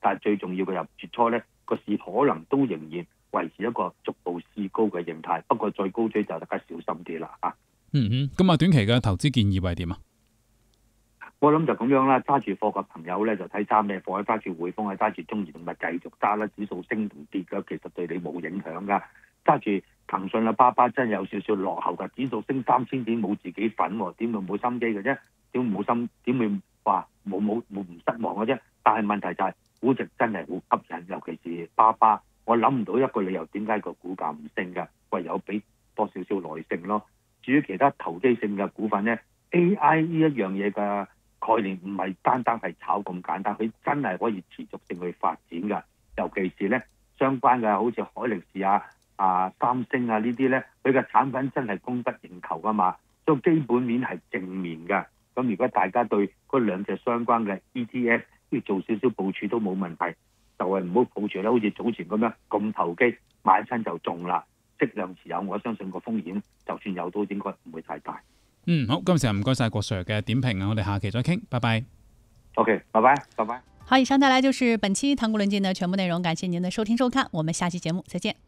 但係最重要嘅入月初咧，個市可能都仍然維持一個逐步試高嘅形態，不過再高追就大家小心啲啦嚇。 咁啊短期嘅投資建議係點啊？ 我諗就咁樣啦，揸住貨嘅朋友咧就睇揸咩貨，揸住匯豐啊，揸住中移動咪繼續揸啦，指數升同跌嘅其實對你冇影響噶。揸住騰訊啊、巴巴真係有少少落後噶，指數升3000點冇自己份喎，點會冇心機嘅啫？點會話冇唔失望嘅啫？但係問題就係估值真係好吸引，尤其是巴巴，我諗唔到一個理由點解個股價唔升㗎，唯有俾多少少耐性咯。至於其他投機性嘅股份咧，AI 呢一樣嘢嘅概念唔係單單係炒咁簡單，佢真係可以持續性去發展㗎。尤其是咧相關嘅好似海力士三星呢啲咧，佢嘅產品真係供不應求㗎嘛，所以基本面係正面㗎。咁如果大家對嗰兩隻相關嘅 ETF 要做少少部署都冇問題，就係唔好抱住咧好似早前咁樣咁投機買親就中啦，適量持有，我相信個風險就算有都應該唔會太大。 好，今日唔該晒郭 Sir 嘅點評啊，我哋下期再傾，拜拜。 OK， 拜拜。 好，以上帶來就是本期談股論盡的全部內容，感謝您的收聽收看，我們下期節目再見。